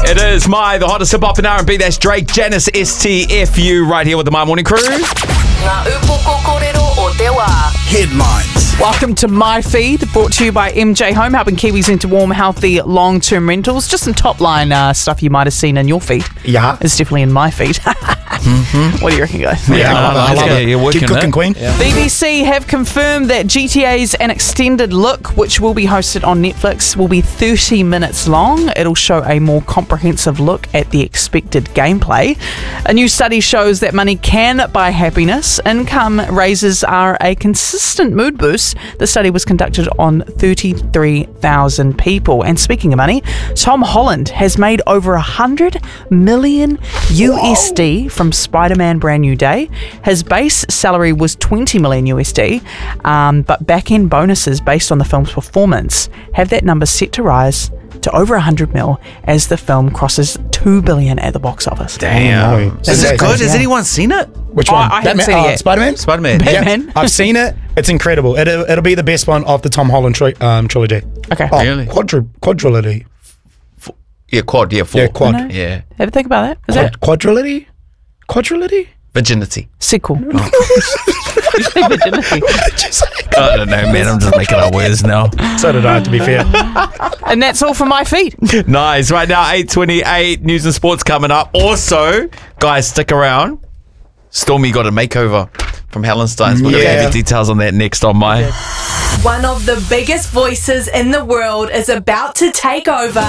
It is the hottest hip hop and R&B. That's Drake, Janice, STFU, right here with the My Morning Crew. Headlines. Welcome to My Feed, brought to you by MJ Home, helping Kiwis into warm, healthy, long-term rentals. Just some top-line stuff you might have seen in your feed. Yeah. It's definitely in my feed. What do you reckon, guys? I love it. You're working Keep cooking, it. Queen. Yeah. BBC have confirmed that GTA's An Extended Look, which will be hosted on Netflix, will be 30 minutes long. It'll show a more comprehensive look at the expected gameplay. A new study shows that money can buy happiness. Income raises are a consistent mood boost. The study was conducted on 33,000 people. And speaking of money, Tom Holland has made over 100 million USD from Spider-Man Brand New Day. His base salary was 20 million USD, but back-end bonuses based on the film's performance have that number set to rise to over 100 mil as the film crosses 2 billion at the box office. Damn. Is it good? Has anyone seen it? Which one? I haven't seen it yet. Spider-Man? Spider-Man. Batman? Yeah, I've seen it. It's incredible. It'll be the best one of the Tom Holland trilogy. Okay. Oh, Really? Quadrilogy. Yeah, quad. Yeah, 4. Yeah, quad. No. Yeah. Have a think about that. Is that Quadrilogy? Quadrilogy? Virginity. sequel? Virginity. I don't know, man. I'm just making up words now. So did I, to be fair. And that's all from My Feed. Nice. Right now, 8:28. News and sports coming up. Also, guys, stick around. Stormy got a makeover from Helen Steins. We're going to Yeah. have your details on that next on My... One of the biggest voices in the world is about to take over.